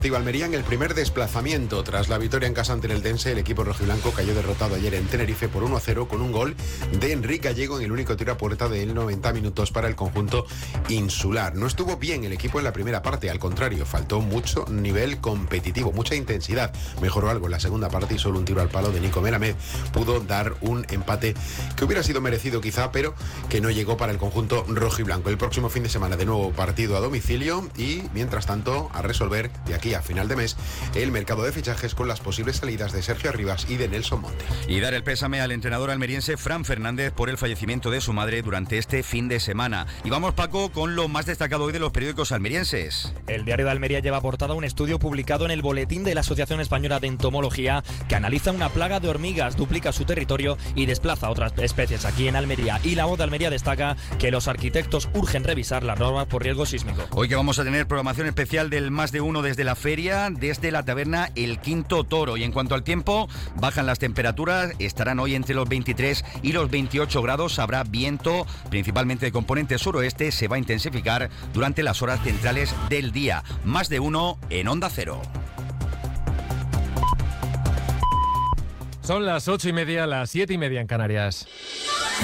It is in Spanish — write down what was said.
Almería en el primer desplazamiento. Tras la victoria en casa ante el Eldense, el equipo rojiblanco cayó derrotado ayer en Tenerife por 1-0 con un gol de Enrique Gallego en el único tiro a puerta de 90 minutos para el conjunto insular. No estuvo bien el equipo en la primera parte, al contrario, faltó mucho nivel competitivo, mucha intensidad. Mejoró algo en la segunda parte y solo un tiro al palo de Nico Melamed pudo dar un empate que hubiera sido merecido quizá, pero que no llegó para el conjunto rojiblanco. El próximo fin de semana de nuevo partido a domicilio y, mientras tanto, a resolver de aquí a final de mes el mercado de fichajes con las posibles salidas de Sergio Arribas y de Nelson Monte. Y dar el pésame al entrenador almeriense Fran Fernández por el fallecimiento de su madre durante este fin de semana. Y vamos, Paco, con lo más destacado hoy de los periódicos almerienses. El Diario de Almería lleva portada un estudio publicado en el Boletín de la Asociación Española de Entomología que analiza una plaga de hormigas, duplica su territorio y desplaza a otras especies aquí en Almería. Y La Voz de Almería destaca que los arquitectos urgen revisar las normas por riesgo sísmico. Hoy que vamos a tener programación especial del Más de Uno desde la feria, desde la taberna El Quinto Toro. Y en cuanto al tiempo, bajan las temperaturas, estarán hoy entre los 23 y los 28 grados. Habrá viento, principalmente de componente suroeste, se va a intensificar durante las horas centrales del día. Más de Uno en Onda Cero. Son las 8:30, las 7:30 en Canarias.